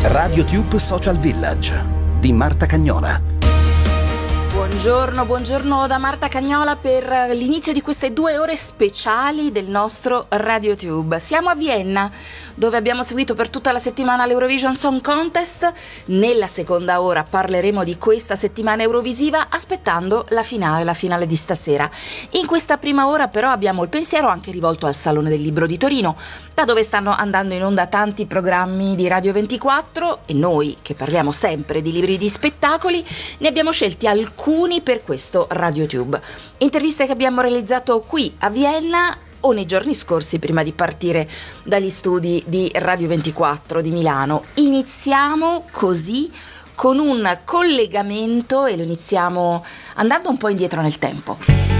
RadioTube Social Village di Marta Cagnola. Buongiorno da Marta Cagnola per l'inizio di queste 2 ore speciali del nostro RadioTube. Siamo a Vienna, dove abbiamo seguito per tutta la settimana l'Eurovision Song Contest. Nella seconda ora parleremo di questa settimana eurovisiva, aspettando la finale di stasera. In questa prima ora però abbiamo il pensiero anche rivolto al Salone del Libro di Torino, da dove stanno andando in onda tanti programmi di Radio 24, e noi, che parliamo sempre di libri di spettacoli, ne abbiamo scelti alcuni per questo RadioTube. Interviste che abbiamo realizzato qui a Vienna o nei giorni scorsi prima di partire dagli studi di Radio 24 di Milano. Iniziamo così con un collegamento e lo iniziamo andando un po' indietro nel tempo.